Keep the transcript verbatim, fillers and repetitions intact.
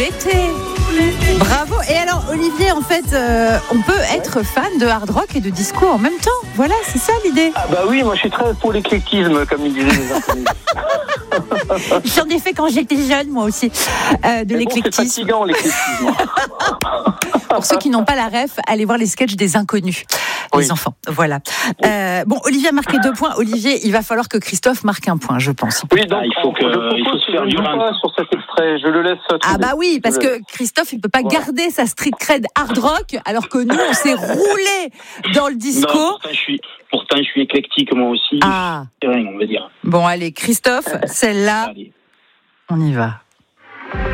l'été. Bravo. Et alors, Olivier, en fait, euh, on peut être fan de hard rock et de disco en même temps. Voilà, c'est ça l'idée. Ah bah oui, moi je suis très pour l'éclectisme, comme ils disaient les inconnus. J'en ai fait quand j'étais jeune, moi aussi, euh, de Mais l'éclectisme. Bon, c'est fatigant, l'éclectisme. Pour ceux qui n'ont pas la ref, allez voir les sketchs des inconnus, Oui. les enfants. Voilà. Euh, bon, Olivier a marqué deux points. Olivier, il va falloir que Christophe marque un point, je pense. Oui, donc Ah, il faut que- je propose il faut se que faire je ne joue violence. pas sur cet extrait, je le laisse. Ah tomber. bah oui, parce Je le que laisse. Christophe, il peut pas Voilà. garder sa street cred hard rock, alors que nous, on s'est roulé dans le disco. Non, pourtant je suis, pourtant je suis éclectique moi aussi. Ah, C'est rien, on va dire. bon allez, Christophe, celle-là, Allez. on y va.